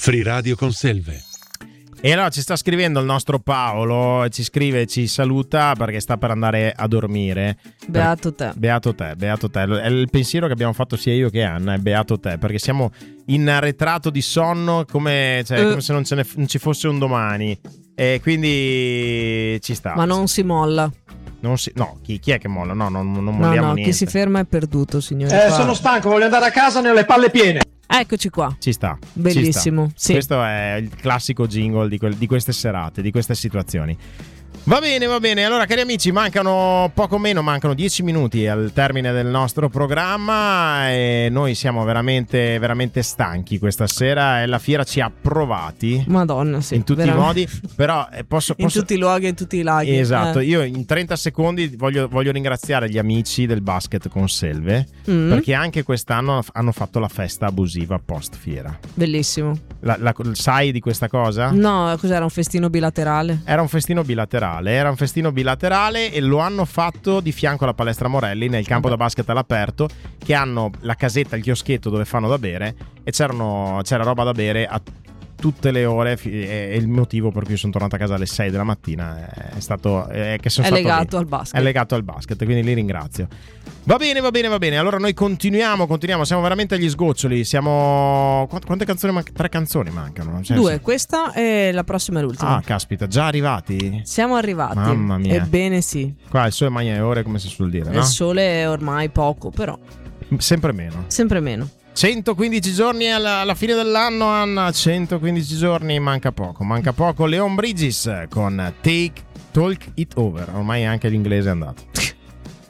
Free Radio con Selve. E allora ci sta scrivendo il nostro Paolo, ci scrive, ci saluta perché sta per andare a dormire. Beato te. Beato te, beato te. È il pensiero che abbiamo fatto sia io che Anna, è beato te, perché siamo in arretrato di sonno come se non ci fosse un domani. E quindi ci sta. Ma non si molla. Chi è che molla? No, non molliamo niente. Chi si ferma è perduto, signore. Sono stanco, voglio andare a casa, ne ho le palle piene. Eccoci qua. Ci sta. Bellissimo. Ci sta. Sì. Questo è il classico jingle di queste serate, di queste situazioni. Va bene. Allora, cari amici, mancano 10 minuti al termine del nostro programma e noi siamo veramente, veramente stanchi questa sera e la fiera ci ha provati. Madonna, sì. In tutti i modi, però posso... In tutti i luoghi e in tutti i laghi. Esatto, io in 30 secondi voglio ringraziare gli amici del basket con Selve, perché anche quest'anno hanno fatto la festa abusiva post fiera. Bellissimo. Sai di questa cosa? No, cos'era, un festino bilaterale? Era un festino bilaterale e lo hanno fatto di fianco alla palestra Morelli nel campo da basket all'aperto, che hanno la casetta, il chioschetto dove fanno da bere e c'era roba da bere a tutte le ore e il motivo per cui sono tornato a casa alle 6 della mattina è stato legato al basket. È legato al basket, quindi li ringrazio. Va bene. Allora noi continuiamo, siamo veramente agli sgoccioli. Quante canzoni mancano? 3 canzoni mancano. 2, questa e la prossima è l'ultima. Ah, caspita, già arrivati? Siamo arrivati. Mamma mia. Ebbene sì. Qua il sole magna le ore, come si suol dire, no? Il sole è ormai poco, però sempre meno. 115 giorni alla fine dell'anno, Anna. 115 giorni, manca poco. Leon Bridges con Talk It Over. Ormai anche l'inglese è andato.